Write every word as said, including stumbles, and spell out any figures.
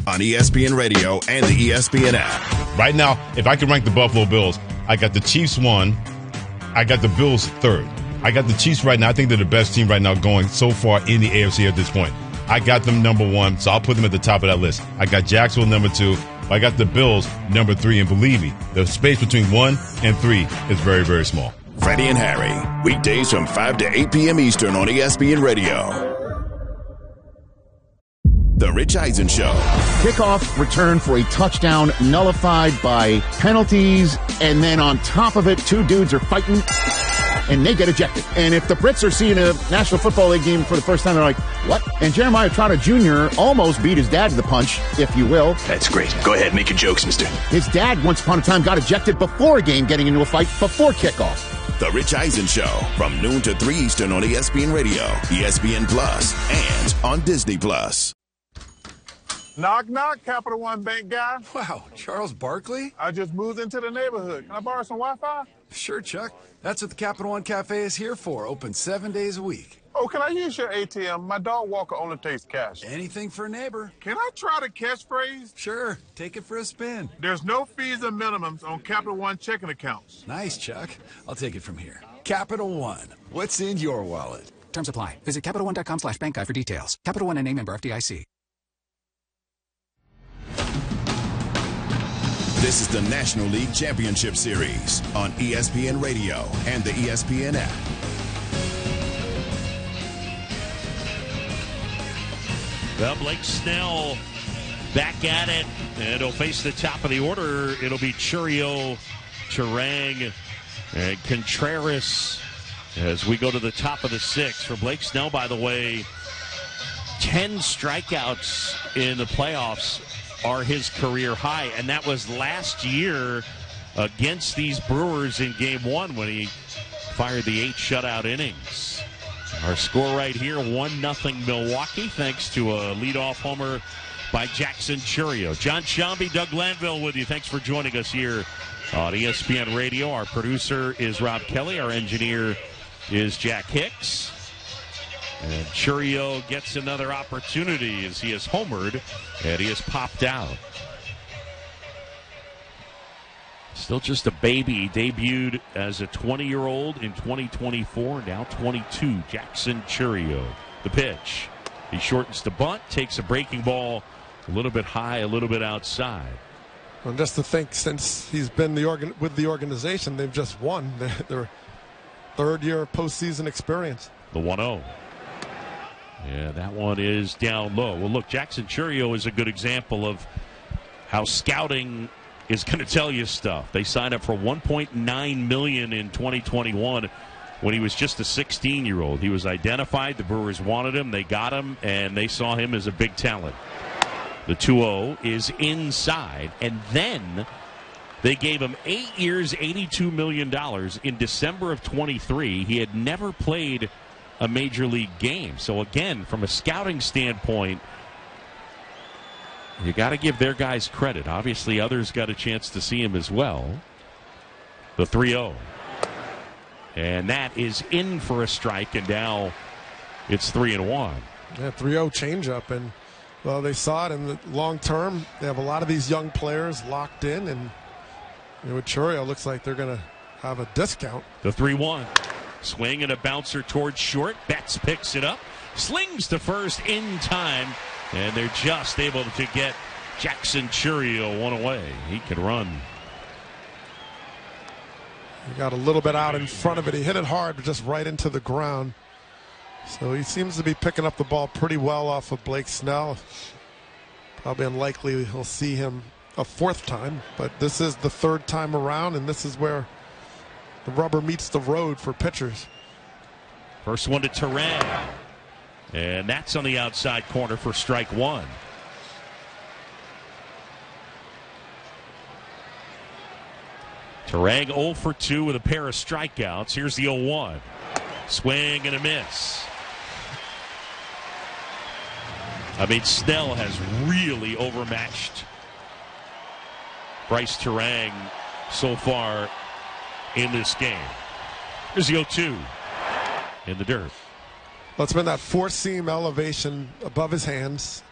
on E S P N Radio and the E S P N app. Right now, if I could rank the Buffalo Bills, I got the Chiefs one. I got the Bills third. I got the Chiefs right now. I think they're the best team right now going so far in the A F C at this point. I got them number one, so I'll put them at the top of that list. I got Jacksonville number two. I got the Bills number three. And believe me, the space between one and three is very, very small. Freddie and Harry, weekdays from five to eight p.m. Eastern on E S P N Radio. The Rich Eisen Show. Kickoff return for a touchdown nullified by penalties, and then on top of it, two dudes are fighting, and they get ejected. And if the Brits are seeing a National Football League game for the first time, they're like, what? And Jeremiah Trotter Junior almost beat his dad to the punch, if you will. That's great. Go ahead, make your jokes, mister. His dad, once upon a time, got ejected before a game, getting into a fight before kickoff. The Rich Eisen Show, from noon to three Eastern on E S P N Radio, E S P N Plus, and on Disney Plus. Knock, knock, Capital One Bank guy. Wow, Charles Barkley? I just moved into the neighborhood. Can I borrow some Wi-Fi? Sure, Chuck. That's what the Capital One Cafe is here for. Open seven days a week. Oh, can I use your A T M? My dog walker only takes cash. Anything for a neighbor. Can I try the catchphrase? Sure, take it for a spin. There's no fees or minimums on Capital One checking accounts. Nice, Chuck. I'll take it from here. Capital One. What's in your wallet? Terms apply. Visit CapitalOne.com slash bank guide for details. Capital One and name member F D I C. This is the National League Championship Series on E S P N Radio and the E S P N app. Well, Blake Snell back at it, and he'll face the top of the order. It'll be Chourio, Turang, and Contreras as we go to the top of the sixth. For Blake Snell, by the way, ten strikeouts in the playoffs are his career high, and that was last year against these Brewers in game one when he fired the eight shutout innings. Our score right here, one nothing Milwaukee, thanks to a leadoff homer by Jackson Chourio. John Shambi, Doug Landville with you. Thanks for joining us here on E S P N Radio. Our producer is Rob Kelly. Our engineer is Jack Hicks. And Chourio gets another opportunity as he has homered and he has popped out. Still just a baby. He debuted as a twenty-year-old in twenty twenty-four, now twenty-two. Jackson Chourio. The pitch. He shortens the bunt, takes a breaking ball a little bit high, a little bit outside. Well, just to think, since he's been the organ- with the organization, they've just won their, their third year of postseason experience. The one oh. Yeah, that one is down low. Well, look, Jackson Chourio is a good example of how scouting is going to tell you stuff. They signed up for one point nine million dollars in twenty twenty-one when he was just a sixteen-year-old. He was identified. The Brewers wanted him. They got him, and they saw him as a big talent. The two oh is inside, and then they gave him eight years, eighty-two million dollars. In December of twenty-three, he had never played a major league game. So again, from a scouting standpoint, you got to give their guys credit. Obviously, others got a chance to see him as well. The three oh. And that is in for a strike, and now it's three and one. Yeah, three oh changeup, and well, they saw it in the long term. They have a lot of these young players locked in, and you know, with Chourio, looks like they're going to have a discount. The three one. Swing and a bouncer towards short. Betts picks it up. Slings to first in time. And they're just able to get Jackson Chourio one away. He can run. He got a little bit out in front of it. He hit it hard, but just right into the ground. So he seems to be picking up the ball pretty well off of Blake Snell. Probably unlikely he'll see him a fourth time, but this is the third time around, and this is where the rubber meets the road for pitchers. First one to Turang. And that's on the outside corner for strike one. Turang oh for two with a pair of strikeouts. Here's the oh one. Swing and a miss. I mean, Snell has really overmatched Bryce Turang so far in this game. Here's the oh two in the dirt. Well, it's been that four-seam elevation above his hands.